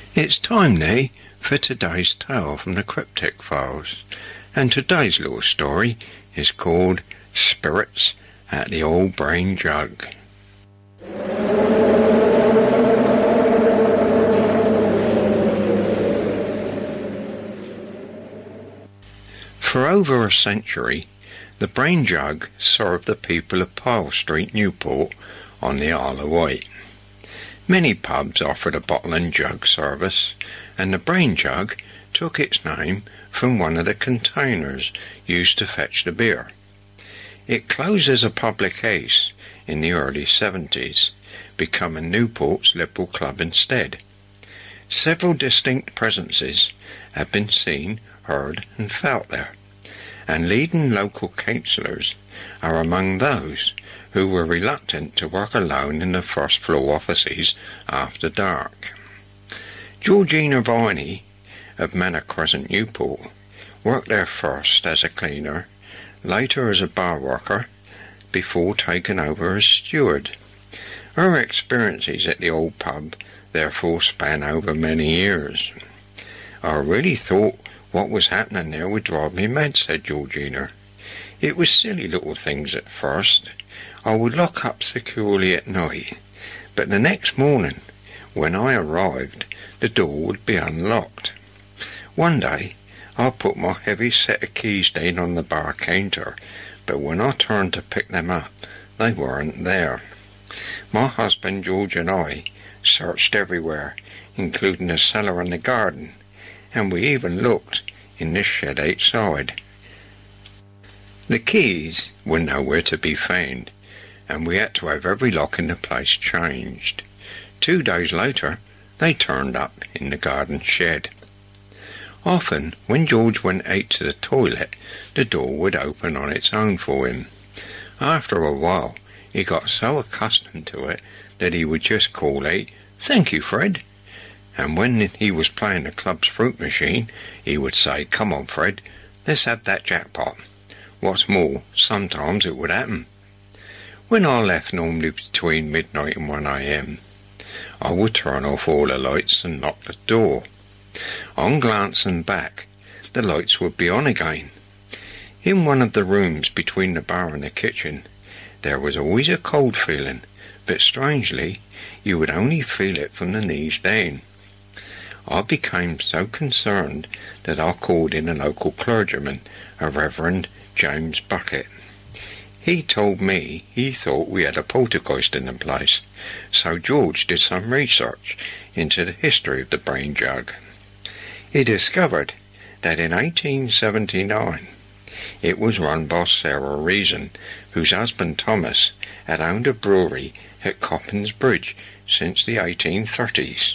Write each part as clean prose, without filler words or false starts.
It's time now for today's tale from the Cryptic Files, and today's little story is called Spirits at the Old Brain Jug. For over a century, the Brain Jug served the people of Pyle Street, Newport, on the Isle of Wight. Many pubs offered a bottle and jug service, and the Brain Jug took its name from one of the containers used to fetch the beer. It closed as a public house in the early 70s, becoming Newport's Liberal Club instead. Several distinct presences have been seen, heard and felt there, and leading local councillors are among those who were reluctant to work alone in the first floor offices after dark. Georgina Viney of Manor Crescent, Newport, worked there first as a cleaner, later as a bar worker, before taking over as steward. Her experiences at the old pub therefore span over many years. I really thought what was happening there would drive me mad, said Georgina. It was silly little things at first. I would lock up securely at night, but the next morning, when I arrived, the door would be unlocked. One day, I put my heavy set of keys down on the bar counter, but when I turned to pick them up, they weren't there. My husband George and I searched everywhere, including the cellar and the garden, and we even looked in the shed outside. The keys were nowhere to be found, and we had to have every lock in the place changed. 2 days later, they turned up in the garden shed. Often, when George went out to the toilet, the door would open on its own for him. After a while, he got so accustomed to it that he would just call out, "Thank you, Fred." And when he was playing the club's fruit machine, he would say, "Come on, Fred, let's have that jackpot." What's more, sometimes it would happen. When I left, normally between midnight and 1 a.m, I would turn off all the lights and lock the door. On glancing back, the lights would be on again. In one of the rooms between the bar and the kitchen, there was always a cold feeling, but strangely, you would only feel it from the knees down. I became so concerned that I called in a local clergyman, a Reverend James Bucket. He told me he thought we had a poltergeist in the place, so George did some research into the history of the Brain Jug. He discovered that in 1879 it was run by Sarah Reason, whose husband Thomas had owned a brewery at Coppins Bridge since the 1830s.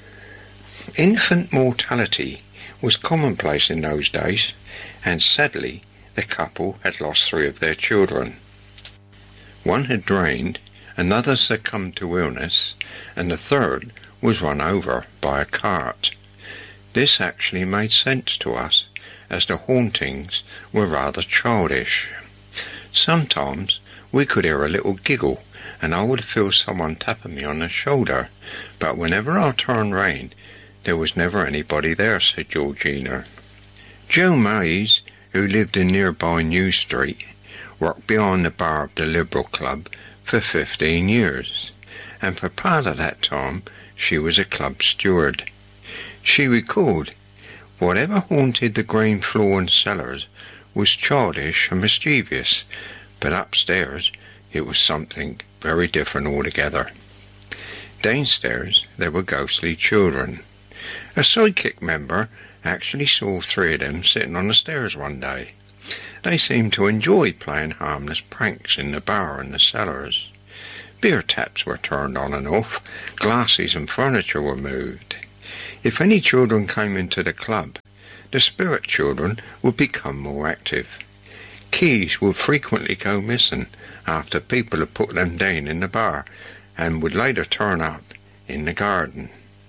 Infant mortality was commonplace in those days, and sadly the couple had lost 3 of their children. One had drowned, another succumbed to illness, and the third was run over by a cart. This actually made sense to us, as the hauntings were rather childish. Sometimes we could hear a little giggle, and I would feel someone tapping me on the shoulder, but whenever I turned round, there was never anybody there, said Georgina. Joe Mays, who lived in nearby New Street, worked behind the bar of the Liberal Club for 15 years, and for part of that time she was a club steward. She recalled, "Whatever haunted the ground floor and cellars was childish and mischievous, but upstairs it was something very different altogether. Downstairs there were ghostly children. A psychic member actually saw 3 of them sitting on the stairs one day. They seemed to enjoy playing harmless pranks in the bar and the cellars. Beer taps were turned on and off, glasses and furniture were moved. If any children came into the club, the spirit children would become more active. Keys would frequently go missing after people had put them down in the bar, and would later turn up in the garden."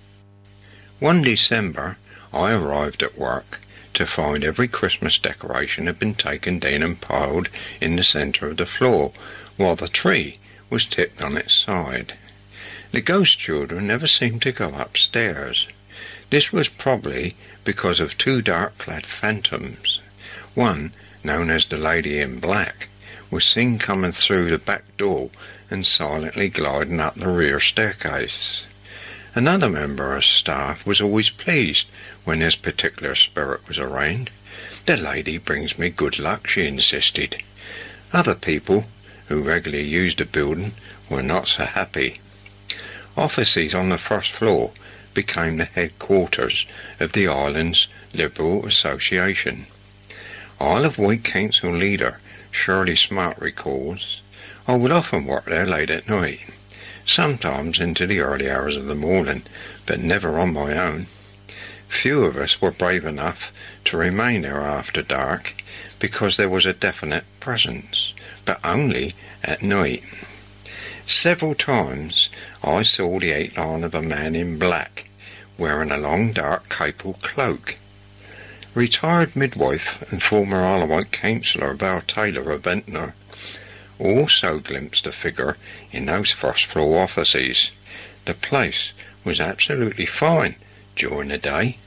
One December, I arrived at work to find every Christmas decoration had been taken down and piled in the centre of the floor, while the tree was tipped on its side. The ghost children never seemed to go upstairs. This was probably because of two dark-clad phantoms. One, known as the Lady in Black, was seen coming through the back door and silently gliding up the rear staircase. Another member of staff was always pleased when this particular spirit was arraigned. "The lady brings me good luck," she insisted. Other people, who regularly used the building, were not so happy. Offices on the first floor became the headquarters of the island's Liberal Association. Isle of Wight Council leader Shirley Smart recalls, "I would often work there late at night, sometimes into the early hours of the morning, but never on my own. Few of us were brave enough to remain there after dark, because there was a definite presence, but only at night. Several times I saw the outline of a man in black, wearing a long dark capal cloak." Retired midwife and former Isle of Wight councillor Val Taylor of Ventnor also glimpsed a figure in those first floor offices. The place was absolutely fine during the day.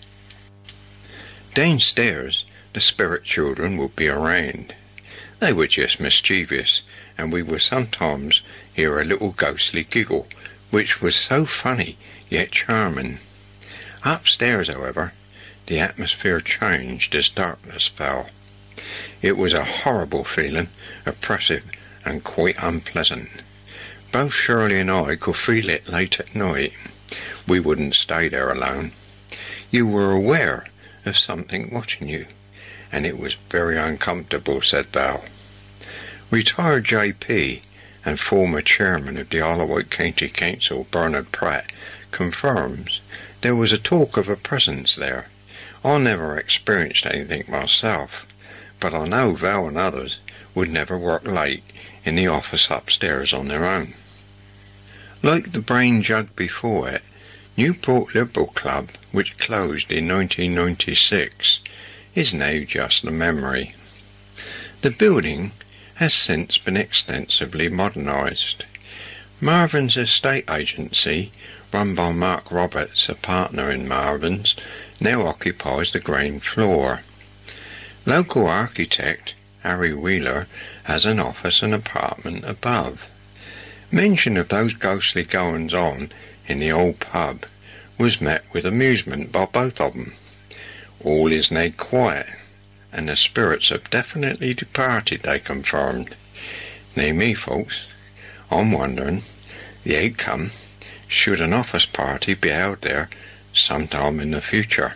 Downstairs, the spirit children would be arraigned. They were just mischievous, and we would sometimes hear a little ghostly giggle, which was so funny yet charming. Upstairs, however, the atmosphere changed as darkness fell. It was a horrible feeling, oppressive and quite unpleasant. Both Shirley and I could feel it late at night. We wouldn't stay there alone. You were aware of something watching you, and it was very uncomfortable," said Val. Retired JP and former chairman of the Isle of Wight County Council, Bernard Pratt, confirms there was a talk of a presence there. "I never experienced anything myself, but I know Val and others would never work late in the office upstairs on their own." Like the Brain Jug before it, Newport Liberal Club, which closed in 1996, is now just a memory. The building has since been extensively modernised. Marvin's estate agency, run by Mark Roberts, a partner in Marvin's, now occupies the ground floor. Local architect Harry Wheeler has an office and apartment above. Mention of those ghostly goings-on in the old pub was met with amusement by both of them. All is now quiet, and the spirits have definitely departed, they confirmed. Now me, folks, I'm wondering the outcome should an office party be held there sometime in the future.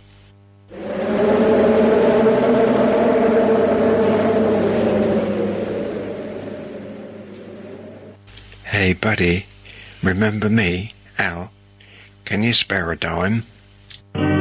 Hey buddy, remember me, Al? Can you spare a dime?